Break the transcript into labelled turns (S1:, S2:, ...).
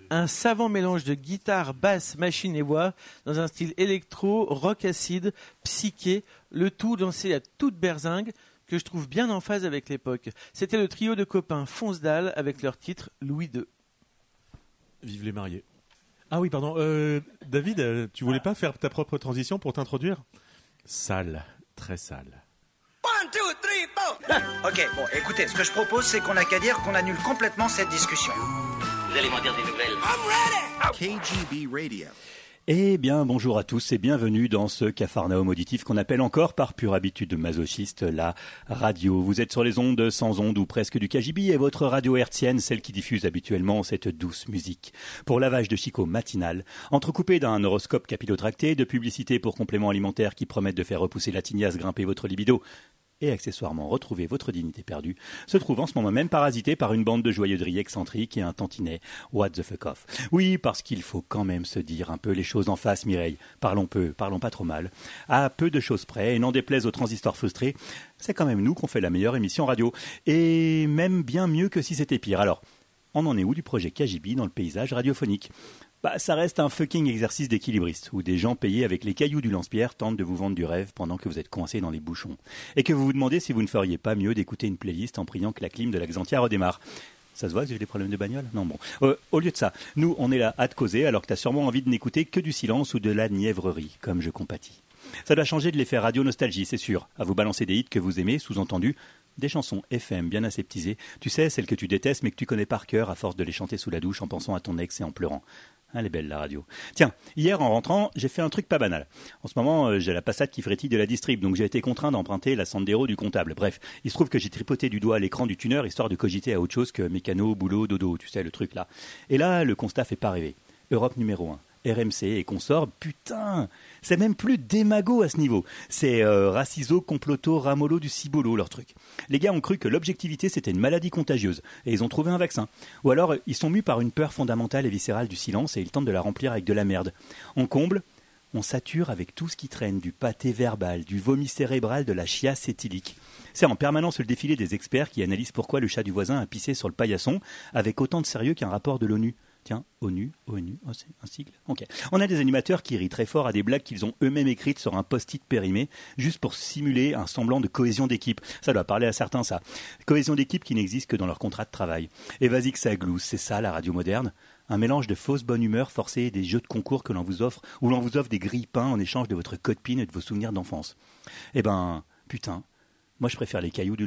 S1: Un savant mélange de guitare, basse, machine et voix dans un style électro, rock acide, psyché, le tout dansé à toute berzingue que je trouve bien en phase avec l'époque. C'était le trio de copains Fonce Dalle avec leur titre Louis II.
S2: Vive les mariés. Ah oui, pardon. David, tu voulais pas faire ta propre transition pour t'introduire ? Sale, très sale.
S3: 1, 2, 3, 4. Ok, bon, écoutez, ce que je propose, c'est qu'on n'a qu'à dire qu'on annule complètement cette discussion.
S4: Vous allez m'en dire des nouvelles.
S5: KGB Radio.
S6: Eh bien, bonjour à tous et bienvenue dans ce capharnaüm auditif qu'on appelle encore par pure habitude masochiste la radio. Vous êtes sur les ondes, sans ondes ou presque du KGB et votre radio hertzienne, celle qui diffuse habituellement cette douce musique. Pour lavage de chicot matinal, entrecoupé d'un horoscope capillotracté, de publicités pour compléments alimentaires qui promettent de faire repousser la tignasse, grimper votre libido et accessoirement retrouver votre dignité perdue, se trouve en ce moment même parasité par une bande de joyeuderies excentriques et un tantinet what the fuck off. Oui, parce qu'il faut quand même se dire un peu les choses en face, Mireille. Parlons peu, parlons pas trop mal. À peu de choses près, et n'en déplaise aux transistors frustrés, c'est quand même nous qu'on fait la meilleure émission radio. Et même bien mieux que si c'était pire. Alors, on en est où du projet KGB dans le paysage radiophonique ? Ça reste un fucking exercice d'équilibriste, où des gens payés avec les cailloux du lance-pierre tentent de vous vendre du rêve pendant que vous êtes coincé dans les bouchons. Et que vous vous demandez si vous ne feriez pas mieux d'écouter une playlist en priant que la clim de la Xantia redémarre. Ça se voit que j'ai des problèmes de bagnole ? Non, bon. Au lieu de ça, nous, on est là à te causer, alors que t'as sûrement envie de n'écouter que du silence ou de la nièvrerie, comme je compatis. Ça doit changer de l'effet radio nostalgie, c'est sûr. À vous balancer des hits que vous aimez, sous-entendu, des chansons FM bien aseptisées. Tu sais, celles que tu détestes mais que tu connais par cœur à force de les chanter sous la douche en pensant à ton ex et en pleurant. Elle est belle la radio. Tiens, hier en rentrant, j'ai fait un truc pas banal. En ce moment, j'ai la Passat qui frétille de la distrib, donc j'ai été contraint d'emprunter la Sandero du comptable. Bref, il se trouve que j'ai tripoté du doigt à l'écran du tuner histoire de cogiter à autre chose que mécano, boulot, dodo, tu sais, le truc là. Et là, le constat fait pas rêver. Europe numéro 1. RMC et consorts, putain, c'est même plus démago à ce niveau. C'est raciso, comploto, ramolo du cibolo, leur truc. Les gars ont cru que l'objectivité c'était une maladie contagieuse et ils ont trouvé un vaccin. Ou alors ils sont mus par une peur fondamentale et viscérale du silence et ils tentent de la remplir avec de la merde. On comble, on sature avec tout ce qui traîne, du pâté verbal, du vomi cérébral, de la chiasse éthylique. C'est en permanence le défilé des experts qui analysent pourquoi le chat du voisin a pissé sur le paillasson avec autant de sérieux qu'un rapport de l'ONU. Tiens, ONU, oh, c'est un sigle. Ok. On a des animateurs qui rient très fort à des blagues qu'ils ont eux-mêmes écrites sur un post-it périmé, juste pour simuler un semblant de cohésion d'équipe. Ça doit parler à certains, ça. Cohésion d'équipe qui n'existe que dans leur contrat de travail. Et vas-y que ça glousse, c'est ça la radio moderne. Un mélange de fausse bonne humeur forcée et des jeux de concours que l'on vous offre, où l'on vous offre des grille-pains en échange de votre code PIN et de vos souvenirs d'enfance. Eh ben, putain, moi je préfère les cailloux du